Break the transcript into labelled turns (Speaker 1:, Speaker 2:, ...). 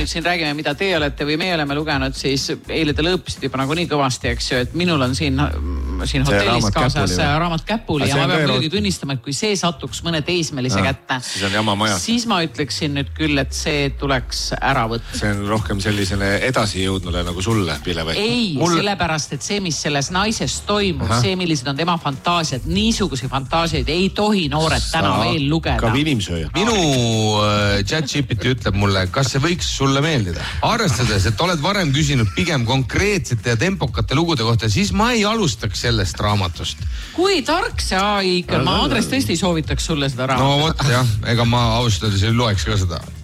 Speaker 1: nüüd siin räägime, mida te olete või me oleme lugenud, siis eile te lõõpisid juba nagu nii kõvasti, eks ju, et minul on siin hotellis kaasas raamat käpuli ja ma pean muidugi tunnistama, et kui see satuks mõne teismelise kätte, siis ma ütleksin nüüd küll, et see tuleks ära võtta.
Speaker 2: See on rohkem sellisele edasi jõudnule nagu sulle, Pille-Päi.
Speaker 1: Ei, sellepärast, et see, mis selles naises toimub, see, millised on tema fantaasiad, niisuguse fantaasiaid ei tohi noored täna veel lugeda.
Speaker 2: Ka inimsööja.
Speaker 3: Minu ChatGPT ütleb mulle, kas see võiks sulle meeldida. Arvestades, et oled varem küsinud pigem konkreetsete ja tempokate lugude kohta, siis ma ei alustaks sellest raamatust.
Speaker 1: Kui tark see AI ikka, ma Andres tõesti soovitaks sulle seda raamatut.
Speaker 3: No vot jah, ega ma ausalt öeldes ei loeks ka seda.